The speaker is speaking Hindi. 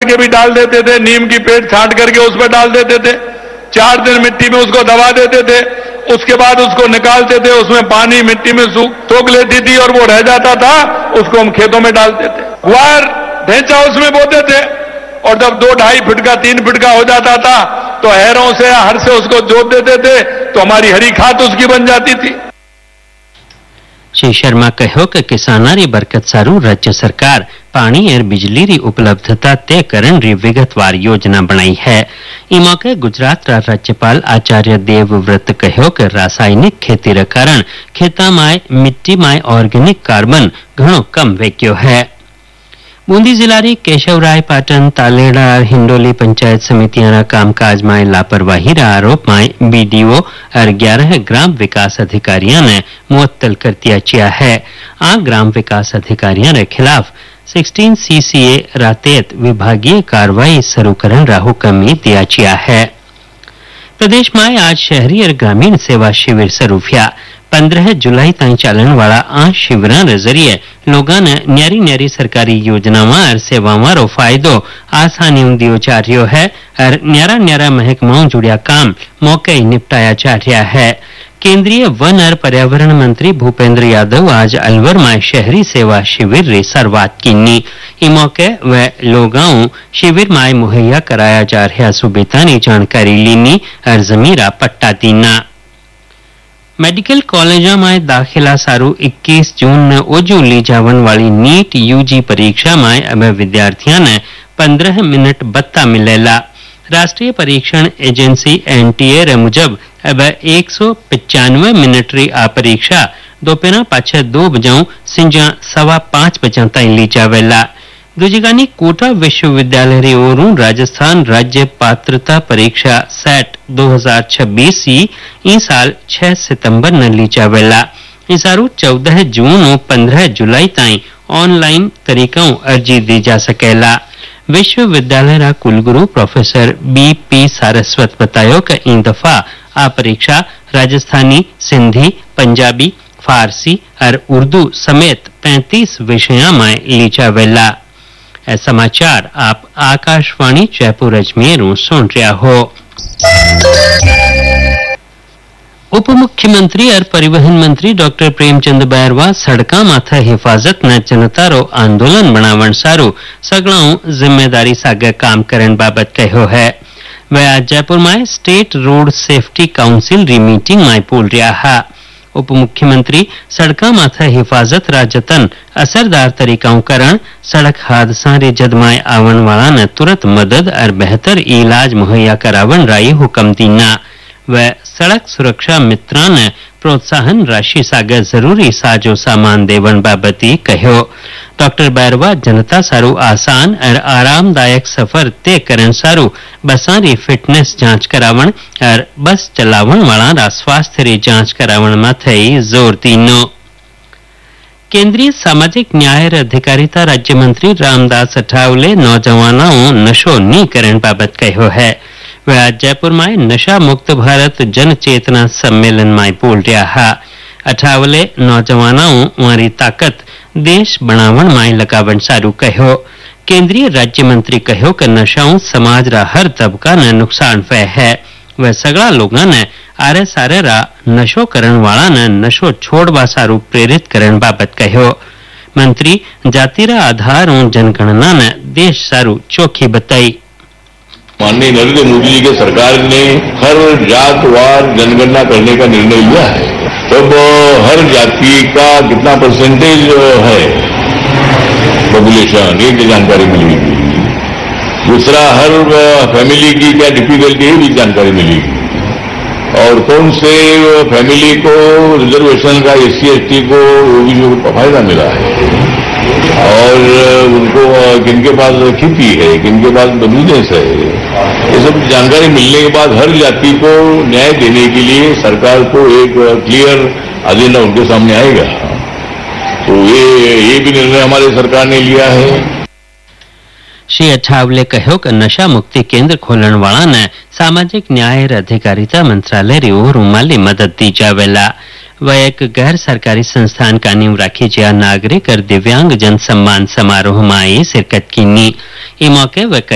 के भी डाल देते थे, नीम की पेड़ छांट करके उस पर डाल देते थे, 4 दिन मिट्टी में उसको दबा देते थे, उसके बाद उसको निकालते थे, उसमें पानी मिट्टी में सोख लेती थी और वो रह जाता था, उसको हम खेतों में डालते थे। गुआर ढेंचा उसमें बोते थे और जब 2-2.5 फीट का 3 फीट का हो जाता था तो हैरों से हर से उसको जोत देते थे, तो हमारी हरी खाद उसकी बन जाती थी। श्री शर्मा कहो कि किसाना री बरकत सारू राज्य सरकार पानी और बिजली री उपलब्धता तय करन री विगतवार योजना बनाई है। ई मौके गुजरात रा राज्यपाल आचार्य देवव्रत कहो कि रासायनिक खेती रे कारण खेता माय मिट्टी माय ऑर्गेनिक कार्बन घणो कम वेक्यो है। बूंदी जिला री केशवराय पाटन तालेड़ा हिंडोली पंचायत समितियां कामकाज में लापरवाही रा आरोप में बीडीओ और 11 ग्राम विकास अधिकारियों ने मुअत्तल कर दिया चिया है। आ ग्राम विकास अधिकारियों के खिलाफ 16 CCA रातेत विभागीय कार्रवाई शुरू करन रा हुक्म दिया चिया है। प्रदेश में आज शहरी और ग्रामीण सेवा शिविर शुरू हुआ। 15 जुलाई ताईं चालन वाला आ शिविरां रे जरिए लोगां ने न्यारी न्यारी सरकारी योजनावां और सेवावां रो फायदो आसानी दियो जा रह्यो है और न्यारा न्यारा महकमाओं जुड़िया काम मौके ही निपटाया जा रहा है। केंद्रीय वन और पर्यावरण मंत्री भूपेंद्र यादव आज अलवर में शहरी सेवा शिविर री शुरुआत कीनी। इस मौके वे लोगां शिविर में मुहैया कराया जा रहा सुविधा की जानकारी लीनी और जमीरा पट्टा दीना। मेडिकल कॉलेजों में दाखिला सारू 21 जून ने ओजू ली जावन वाली नीट यूजी परीक्षा में अब विद्यार्थियों ने 15 मिनट बत्ता मिलेला। राष्ट्रीय परीक्षण एजेंसी NTA रे मुजब अब 195 मिनट री आ परीक्षा दोपहर पाछे 2 बजाऊं सिंजा 5:15 बजा ताईं ली जावेला। दूजीगानी कोटा विश्वविद्यालय री ओरू राजस्थान राज्य पात्रता परीक्षा सेट 2026 ई साल 6 सितंबर न ली जावेला। इसारू 14 जून और 15 जुलाई ताईं ऑनलाइन तरीकों अर्जी दी जा सकेला। विश्वविद्यालय रा कुलगुरु प्रोफेसर BP सारस्वत बतायो कि इन दफा आ परीक्षा राजस्थानी, सिंधी, पंजाबी, फारसी और उर्दू समेत 35 विषयों में ली जावेला। समाचार आप आकाशवाणी जयपुर अजमेर सुन रहा हो। उप मुख्यमंत्री और परिवहन मंत्री डॉक्टर प्रेमचंद बैरवा सड़का माथे हिफाजत न जनता रो आंदोलन बनावन सारू सगळाओं जिम्मेदारी सागे काम करन बाबत कहो है। वह आज जयपुर में स्टेट रोड सेफ्टी काउंसिल री मीटिंग में बोल रहा है। उप मुख्यमंत्री सड़का माथे हिफाजत रा जतन असरदार तरीकाओं करण सड़क हादसा री जदमाए आवन वाला ने तुरंत मदद और बेहतर इलाज मुहैया करावन राई हुक्म दीना। वह सड़क सुरक्षा मित्रां ने प्रोत्साहन राशि सागे जरूरी साजो सामान देवन बाबती कहो। डॉक्टर बैरवा जनता सारू आसान और आरामदायक सफर तय करन सारू बसां री फिटनेस जांच करावण और बस चलावण वाला रा स्वास्थ्य री जांच करावण माथे जोर दीनो। केंद्रीय सामाजिक न्याय और अधिकारिता राज्य मंत्री रामदास अठावले नौजवानों नशो नी करन बाबत कहो है। वह आज जयपुर में नशा मुक्त भारत जन चेतना सम्मेलन में बोल रहा है। अठावले नौजवानों वारी ताकत देश बनावन में लगावन सारू कहो। केंद्रीय राज्य मंत्री कहो कि नशाओं समाज रा हर तबका ने नुकसान वे है। वह सगळा लोगों ने आरे सारे रा नशो करण वाला ने नशो छोड़वा सारू प्रेरित करन बाबत कहो। मंत्री जातिरा आधार और जनगणना ने देश सारू चौखी बताई। माननीय नरेंद्र मोदी जी के सरकार ने हर जातवार जनगणना करने का निर्णय लिया है। तब हर जाति का कितना परसेंटेज है पॉपुलेशन ये जानकारी मिलेगी। दूसरा हर फैमिली की क्या डिफिकल्टी है भी जानकारी मिलेगी और कौन से फैमिली को रिजर्वेशन का SC/ST को OBC को फायदा मिला है और उनको किनके पास खेती है, किनके पास बिजनेस है, ये सब जानकारी मिलने के बाद हर जाति को न्याय देने के लिए सरकार को एक क्लियर एजेंडा उनके सामने आएगा। तो ये भी निर्णय हमारी सरकार ने लिया है। श्री अठावले कहो कि नशा मुक्ति केंद्र खोलन वाला ने सामाजिक न्याय और अधिकारिता मंत्रालय री ओर माली मदद दी जावेला। वह एक गैर सरकारी संस्थान का नींव राखी जया नागरिक और दिव्यांग जन सम्मान समारोह में शिरकत कीनी। इस मौके वह